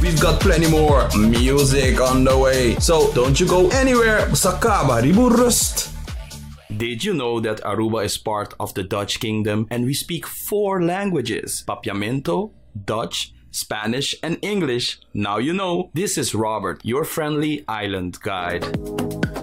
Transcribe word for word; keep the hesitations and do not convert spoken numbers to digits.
we've got plenty more music on the way. So don't you go anywhere. Sa Kabaribu Rust. Did you know that Aruba is part of the Dutch Kingdom and we speak four languages? Papiamento, Dutch, Spanish, and English. Now you know. This is Robert, your friendly island guide.